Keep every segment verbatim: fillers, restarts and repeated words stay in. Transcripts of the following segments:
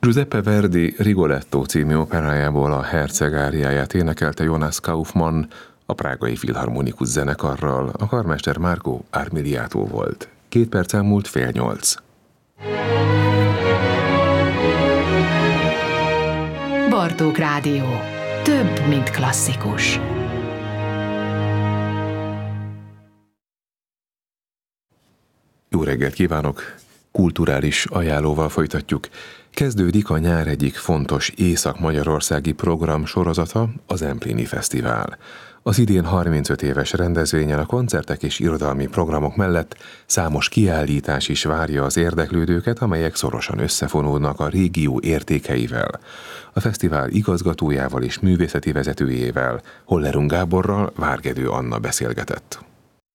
Giuseppe Verdi Rigoletto című operájából a Herceg áriáját énekelte Jonas Kaufmann a Prágai Filharmonikus Zenekarral, a karmester Marco Armiliato volt. Két perc elmúlt fél nyolc. Bartók Rádió. Több, mint klasszikus. Jó reggelt kívánok! Kulturális ajánlóval folytatjuk. Kezdődik a nyár egyik fontos észak-magyarországi program sorozata, a Zempléni Fesztivál. Az idén harmincöt éves rendezvényen a koncertek és irodalmi programok mellett számos kiállítás is várja az érdeklődőket, amelyek szorosan összefonódnak a régió értékeivel. A fesztivál igazgatójával és művészeti vezetőjével, Hollerung Gáborral Várgedő Anna beszélgetett.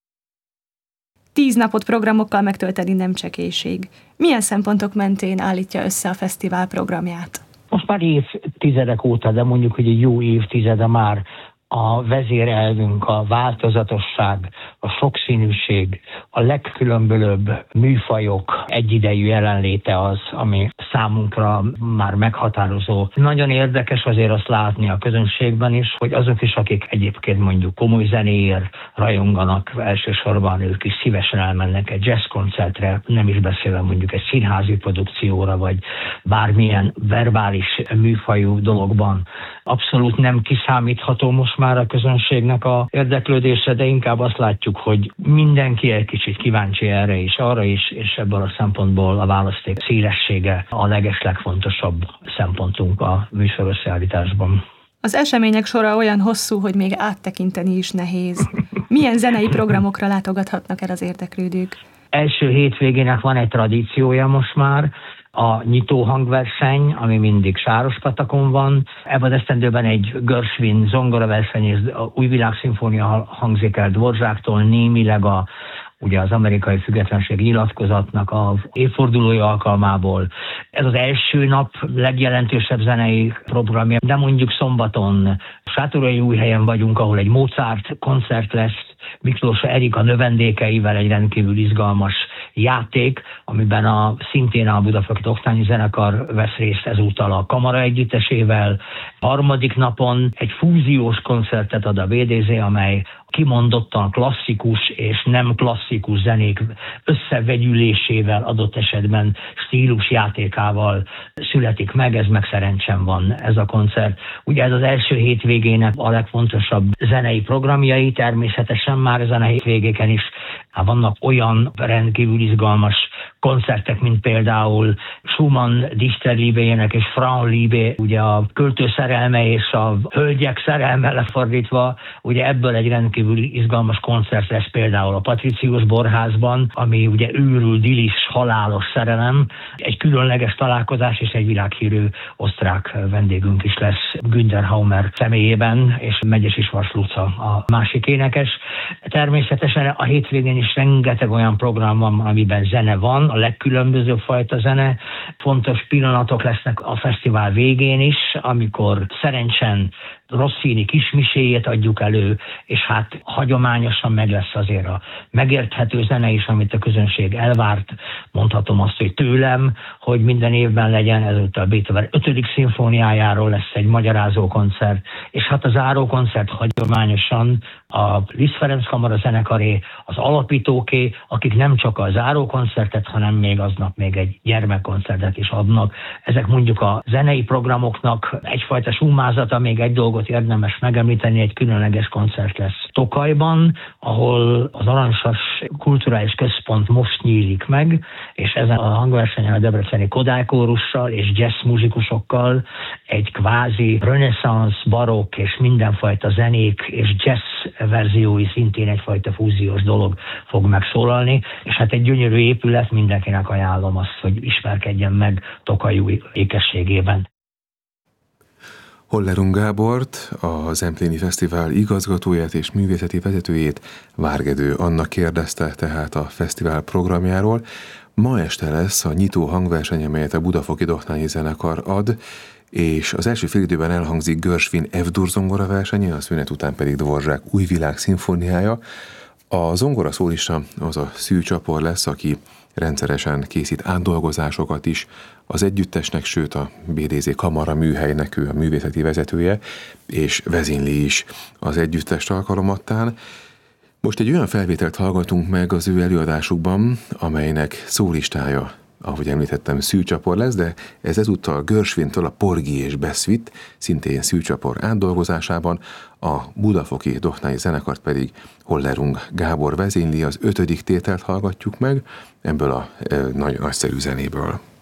Tíz napot programokkal megtölteni nem csekélység. Milyen szempontok mentén állítja össze a fesztivál programját? Most már évtizedek óta, de mondjuk, hogy egy jó évtizede már a vezérelvünk a változatosság, a sokszínűség, a legkülönbözőbb műfajok egyidejű jelenléte az, ami számunkra már meghatározó. Nagyon érdekes azért azt látni a közönségben is, hogy azok is, akik egyébként mondjuk komoly zenéért rajonganak, elsősorban ők is szívesen elmennek egy jazzkoncertre, nem is beszélve mondjuk egy színházi produkcióra, vagy bármilyen verbális műfajú dologban. Abszolút nem kiszámítható most már a közönségnek a érdeklődése, de inkább azt látjuk, hogy mindenki egy kicsit kíváncsi erre is, arra is, és ebből a szempontból a választék szélessége a legeslegfontosabb szempontunk a műsor összeállításban. Az események sora olyan hosszú, hogy még áttekinteni is nehéz. Milyen zenei programokra látogathatnak el az érdeklődők? Első hétvégének van egy tradíciója most már, a nyitó hangverseny, ami mindig Sárospatakon van. Ebben az esztendőben egy Gershwin zongoraverseny és Új Világszimfónia hangzik el Dvoráktól, némileg a ugye az amerikai függetlenség nyilatkozatnak az évfordulója alkalmából. Ez az első nap legjelentősebb zenei programja, de mondjuk szombaton Sátoraljaújhelyen vagyunk, ahol egy Mozart koncert lesz, Miklós Erika növendékeivel egy rendkívül izgalmas játék, amiben a, szintén a Budafokti Oktáni Zenekar vesz részt ezúttal a Kamara együttesével. Harmadik napon egy fúziós koncertet ad a vé dé zé, amely kimondottan klasszikus és nem klasszikus zenék összevegyülésével, adott esetben stílusjátékával születik meg, ez meg szerencsém van ez a koncert. Ugye ez az első hétvégének a legfontosabb zenei programjai, természetesen már ezen a hétvégéken is vannak olyan rendkívül izgalmas koncertek, mint például Schumann Dichterliebéjének és Franz Liebe, ugye a költő szerelme és a hölgyek szerelme lefordítva, ugye ebből egy rendkívül izgalmas koncert lesz például a Patricius Borházban, ami ugye őrül, dilis, halálos szerelem, egy különleges találkozás, és egy világhírű osztrák vendégünk is lesz Günter Haumer személyében, és Megyesi Schwarzluca a másik énekes. Természetesen a hétvégén is rengeteg olyan program van, amiben zene van, a legkülönbözőbb fajta zene. Fontos pillanatok lesznek a fesztivál végén is, amikor szerencsen Rossini kismiséjét adjuk elő, és hát hagyományosan meg lesz azért a megérthető zene is, amit a közönség elvárt. Mondhatom azt, hogy tőlem, hogy minden évben legyen, ezúttal Beethoven ötödik szimfóniájáról lesz egy magyarázó koncert, és hát a záró koncert hagyományosan a Liszt Ferenc Kamara zenekaré, az alapítóké, akik nem csak a záró koncertet, hanem még aznap még egy gyermekkoncertet is adnak. Ezek mondjuk a zenei programoknak egyfajta summázata, még egy dolgot érdemes megemlíteni, egy különleges koncert lesz Tokajban, ahol az Aranysas Kulturális Központ most nyílik meg, és ezen a hangversenyen a debreceni Kodály kórussal és jazz muzsikusokkal egy kvázi reneszánsz, barokk és mindenfajta zenék és jazz verziói szintén egyfajta fúziós dolog fog megszólalni, és hát egy gyönyörű épület, mindenkinek ajánlom azt, hogy ismerkedjen meg Tokaj ékességében. Hollerung Gábort, a Zempléni Fesztivál igazgatóját és művészeti vezetőjét, Várgedő Anna kérdezte tehát a fesztivál programjáról. Ma este lesz a nyitó hangverseny, amelyet a Budafoki Doknányi Zenekar ad, és az első félidőben elhangzik Gershwin F-dur zongora versenye, a szünet után pedig Dvořák Új Világ szimfóniája. A zongora szólista az a Szű Csapor lesz, aki rendszeresen készít átdolgozásokat is az együttesnek, sőt a bé dé zé Kamara műhelynek ő a művészeti vezetője, és vezényli is az együttest alkalomattán. Most egy olyan felvételt hallgatunk meg az ő előadásukban, amelynek szólistája, ahogy említettem, Szűcsapor lesz, de ez ezúttal Gershwintől a Porgy és Bess Suite, szintén Szűcsapor átdolgozásában, a budafoki Doknai zenekart pedig Hollerung Gábor vezényli, az ötödik tételt hallgatjuk meg ebből a e, nagy, nagyszerű zenéből.